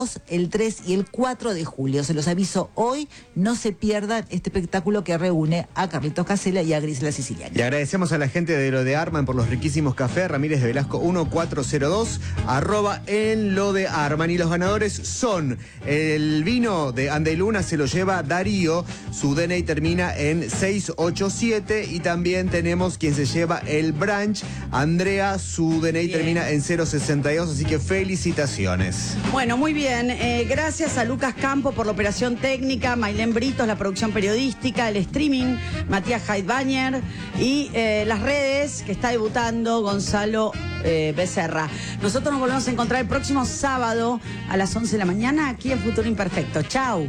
el 3 y el 4 de julio. Se los aviso hoy, no se pierdan este espectáculo que reúne a Carlitos Casella y a Grisela Siciliani. Le agradecemos a la gente de Lo de Arman por los riquísimos cafés. Ramírez de Velasco 1402, @ Lo de Arman. Y los ganadores son el vino de Andeluna, se lo lleva Darío, su DNI termina en 687. Y también tenemos quien se lleva el brunch, Andrea, su DNI termina en 062. Así que felicitaciones. Bueno, muy bien. Gracias a Lucas Campo por la operación técnica, Mailén Britos, la producción periodística, el streaming, Matías Heidbañer y las redes, que está debutando Gonzalo Becerra. Nosotros nos volvemos a encontrar el próximo sábado a las 11 de la mañana aquí en Futuro Imperfecto. Chau.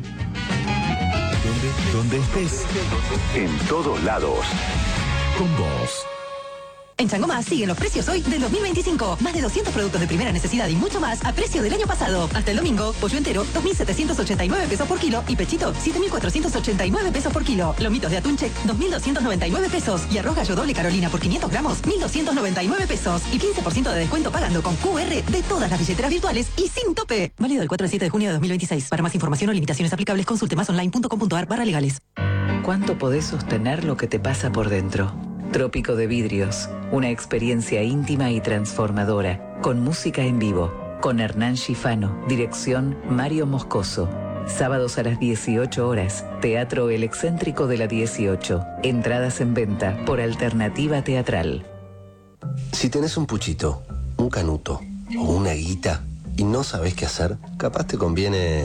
Donde estés, en todos lados, con vos. En Chango Más siguen los precios hoy del 2025. Más de 200 productos de primera necesidad y mucho más a precio del año pasado. Hasta el domingo, pollo entero, 2.789 pesos por kilo. Y pechito, 7.489 pesos por kilo. Lomitos de atún check, 2.299 pesos. Y arroz gallo doble Carolina por 500 gramos, 1.299 pesos. Y 15% de descuento pagando con QR de todas las billeteras virtuales y sin tope. Válido del 4 al 7 de junio de 2026. Para más información o limitaciones aplicables, consulte masonline.com.ar/legales. ¿Cuánto podés sostener lo que te pasa por dentro? Trópico de Vidrios, una experiencia íntima y transformadora, con música en vivo, con Hernán Schifano, dirección Mario Moscoso. Sábados a las 18 horas, Teatro El Excéntrico de la 18. Entradas en venta por Alternativa Teatral. Si tenés un puchito, un canuto o una guita y no sabés qué hacer, capaz te conviene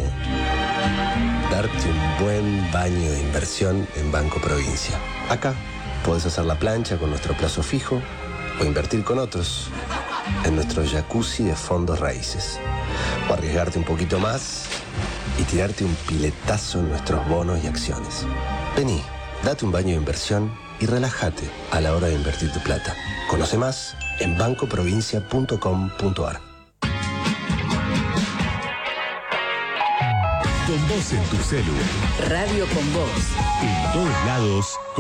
darte un buen baño de inversión en Banco Provincia. Acá podés hacer la plancha con nuestro plazo fijo o invertir con otros en nuestro jacuzzi de fondos raíces. O arriesgarte un poquito más y tirarte un piletazo en nuestros bonos y acciones. Vení, date un baño de inversión y relájate a la hora de invertir tu plata. Conoce más en bancoprovincia.com.ar. Con vos en tu celu. Radio con vos. En todos lados.